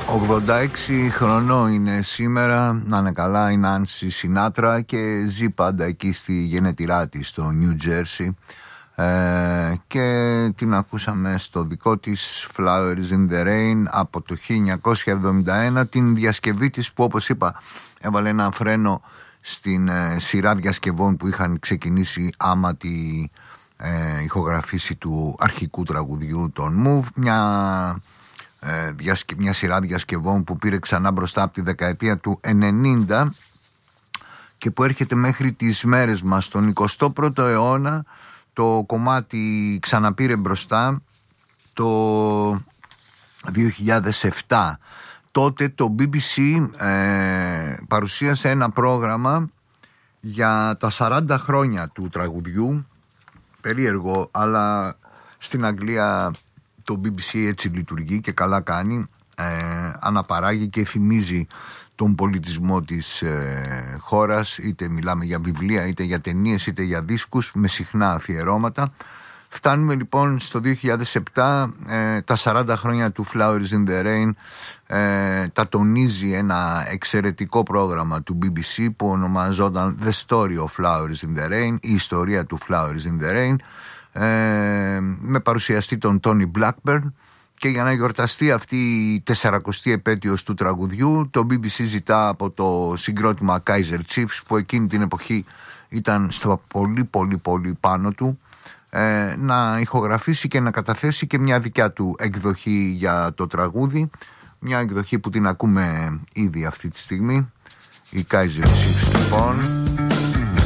86 χρονών είναι σήμερα, να είναι καλά η Νάνση Σινάτρα και ζει πάντα εκεί στη γενετηρά της στο Νιου Τζέρσι, και την ακούσαμε στο δικό της Flowers in the Rain από το 1971, την διασκευή της που, όπως είπα, έβαλε ένα φρένο στην σειρά διασκευών που είχαν ξεκινήσει άμα τη ηχογραφήση του αρχικού τραγουδιού των Move, μια σειρά διασκευών που πήρε ξανά μπροστά από τη δεκαετία του 90 και που έρχεται μέχρι τις μέρες μας. Στον 21ο αιώνα το κομμάτι ξαναπήρε μπροστά το 2007. Τότε το BBC παρουσίασε ένα πρόγραμμα για τα 40 χρόνια του τραγουδιού. Περίεργο, αλλά στην Αγγλία το BBC έτσι λειτουργεί και καλά κάνει, αναπαράγει και θυμίζει τον πολιτισμό της χώρας, είτε μιλάμε για βιβλία, είτε για ταινίες, είτε για δίσκους με συχνά αφιερώματα. Φτάνουμε λοιπόν στο 2007, τα 40 χρόνια του Flowers in the Rain τα τονίζει ένα εξαιρετικό πρόγραμμα του BBC που ονομαζόταν The Story of Flowers in the Rain, η ιστορία του Flowers in the Rain, με παρουσιαστή τον Tony Blackburn. Και για να γιορταστεί αυτή η 40η επέτειος του τραγουδιού, το BBC ζητά από το συγκρότημα Kaiser Chiefs, που εκείνη την εποχή ήταν στο πολύ πάνω του, να ηχογραφήσει και να καταθέσει και μια δικιά του εκδοχή για το τραγούδι, μια εκδοχή που την ακούμε ήδη αυτή τη στιγμή. Η Kaiser Chiefs λοιπόν.